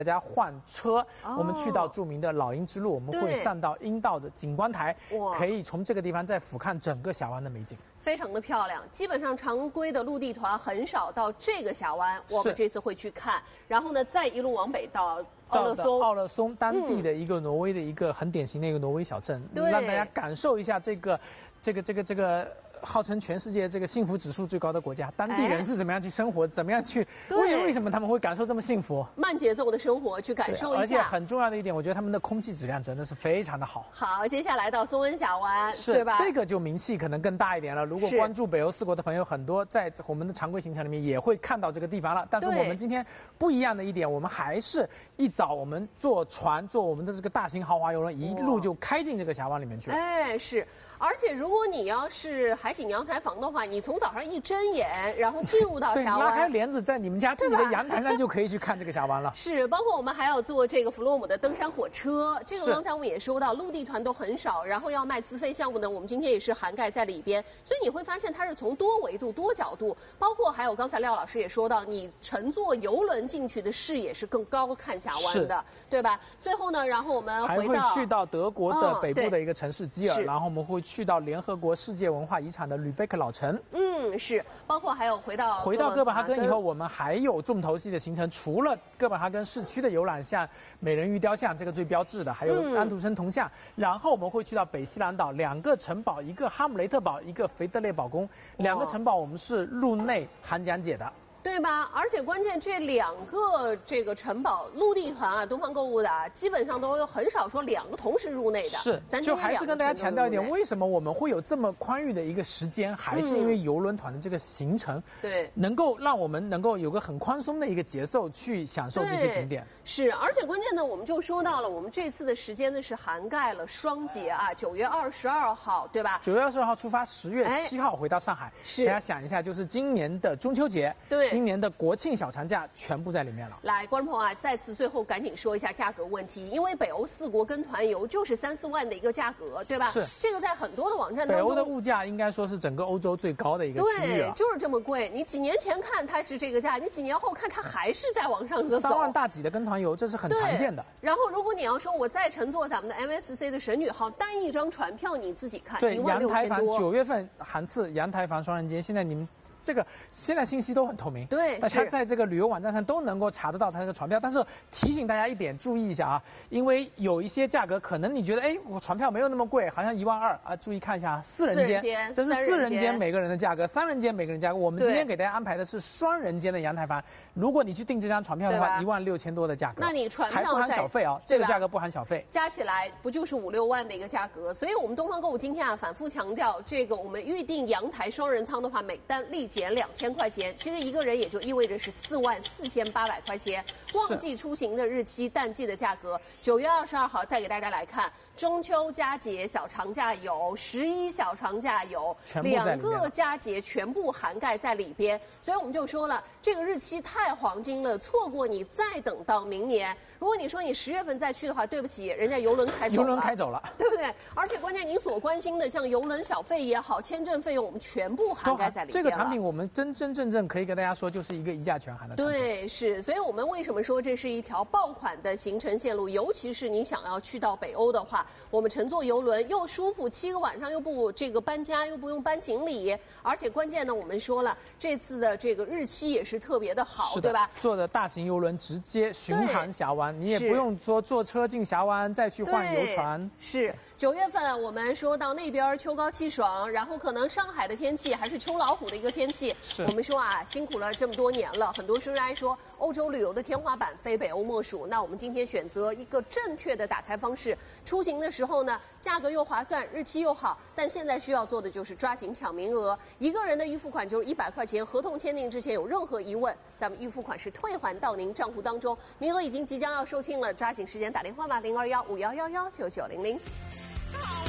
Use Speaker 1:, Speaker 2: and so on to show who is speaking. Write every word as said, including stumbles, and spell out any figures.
Speaker 1: 大家换车，哦、我们去到著名的老鹰之路，我们会上到鹰道的景观台，可以从这个地方再俯瞰整个峡湾的美景，
Speaker 2: 非常的漂亮。基本上常规的陆地团很少到这个峡湾，我们这次会去看，然后呢，再一路往北到奥勒松。
Speaker 1: 奥勒松当地的一个挪威的一个很典型的一个挪威小镇，嗯、让大家感受一下这个这个这个这个。号称全世界这个幸福指数最高的国家，当地人是怎么样去生活，怎么样去为为什么他们会感受这么幸福？
Speaker 2: 慢节奏的生活去感受一下。
Speaker 1: 而且很重要的一点，我觉得他们的空气质量真的是非常的好。
Speaker 2: 好，接下来到松恩峡湾，对吧？
Speaker 1: 这个就名气可能更大一点了。如果关注北欧四国的朋友，很多在我们的常规行程里面也会看到这个地方了。但是我们今天不一样的一点，我们还是一早我们坐船，坐我们的这个大型豪华游轮，一路就开进这个峡湾里面去了。
Speaker 2: 哎，是。而且如果你要是海景阳台房的话，你从早上一睁眼，然后进入到峡湾，
Speaker 1: 拉开帘子，在你们家自己的阳台上就可以去看这个峡湾了。
Speaker 2: 是，包括我们还要坐这个弗洛姆的登山火车，这个刚才我们也说到，陆地团都很少，然后要卖自费项目呢，我们今天也是涵盖在里边。所以你会发现它是从多维度、多角度，包括还有刚才廖老师也说到，你乘坐游轮进去的视野是更高看峡湾的，对吧？最后呢，然后我们回到
Speaker 1: 还会去到德国的北部的一个城市基尔，然后我们会去到联合国世界文化遗产的吕贝克老城。
Speaker 2: 嗯，是，包括还有回到
Speaker 1: 回到哥本哈根以后，我们还有重头戏的行程，除了哥本哈根市区的游览，像美人鱼雕像这个最标志的，还有安徒生铜像，嗯、然后我们会去到北西兰岛两个城堡，一个哈姆雷特堡，一个腓特烈堡宫，两个城堡我们是入内含讲解的。
Speaker 2: 对吧？而且关键这两个这个城堡陆地团啊，东方购物的啊，基本上都有很少说两个同时入内的。
Speaker 1: 是，咱就还是跟大家强调一点，为什么我们会有这么宽裕的一个时间，还是因为游轮团的这个行程，
Speaker 2: 对，
Speaker 1: 能够让我们能够有个很宽松的一个节奏去享受这些景点。
Speaker 2: 是，而且关键呢，我们就说到了，我们这次的时间呢是涵盖了双节啊，九月二十二号，对吧？
Speaker 1: 九月二十二号出发，十月七号回到上海。是，大家想一下，就是今年的中秋节，对。今年的国庆小长假全部在里面了。
Speaker 2: 来，观众朋友啊，再次最后赶紧说一下价格问题，因为北欧四国跟团游就是三四万的一个价格，对吧？是，这个在很多的网站当中，
Speaker 1: 北欧的物价应该说是整个欧洲最高的一个区域了。
Speaker 2: 对，就是这么贵。你几年前看它是这个价，你几年后看它还是在往上走。
Speaker 1: 三万大几的跟团游，这是很常见的。
Speaker 2: 然后，如果你要说我再乘坐咱们的 M S C 的神女号，单一张船票你自己看，
Speaker 1: 对，
Speaker 2: 一万六千多。
Speaker 1: 九月份韩次阳台房双人间，现在你们。这个现在信息都很透明，
Speaker 2: 对，
Speaker 1: 大家在这个旅游网站上都能够查得到它这个船票。但是提醒大家一点，注意一下啊，因为有一些价格可能你觉得，哎，我船票没有那么贵，好像一万二啊，注意看一下，四人间，这是四人间每个人的价格，三人间每个人价格。我们今天给大家安排的是双人间的阳台房，如果你去订这张船票的话，一万六千多的价格，
Speaker 2: 那你船票
Speaker 1: 还不含小费啊，这个价格不含小费，
Speaker 2: 加起来不就是五六万的一个价格？所以我们东方购物今天啊反复强调，这个我们预订阳台双人舱的话，每单立减两千块。其实一个人也就意味着是四万四千八百块钱。旺季出行的日期，淡季的价格，九月二十二号再给大家来看，中秋佳节小长假有，十一小长假有，两个佳节全部涵盖在里边。所以我们就说了，这个日期太黄金了，错过你再等到明年。如果你说你十月份再去的话，对不起，人家游轮开走了，
Speaker 1: 游轮开走了，
Speaker 2: 对不对？而且关键您所关心的，像游轮小费也好，签证费用，我们全部涵盖在里边了。
Speaker 1: 这个产品我们真真正正可以跟大家说，就是一个一价全含的产品。
Speaker 2: 对，是，所以我们为什么说这是一条爆款的行程线路？尤其是你想要去到北欧的话，我们乘坐游轮又舒服，七个晚上又不这个搬家，又不用搬行李，而且关键呢，我们说了，这次的这个日期也是特别的好，对吧？
Speaker 1: 坐的大型游轮直接巡航峡湾，你也不用说坐车进峡湾再去换游船。
Speaker 2: 是九月份我们说到那边秋高气爽，然后可能上海的天气还是秋老虎的一个天气。我们说啊，辛苦了这么多年了，很多人来说欧洲旅游的天花板非北欧莫属。那我们今天选择一个正确的打开方式，出行的时候呢，价格又划算，日期又好，但现在需要做的就是抓紧抢名额。一个人的预付款就是一百块钱，合同签订之前有任何疑问，咱们预付款是退还到您账户当中。名额已经即将要售罄了，抓紧时间打电话吧，零二幺五幺幺幺九九零零。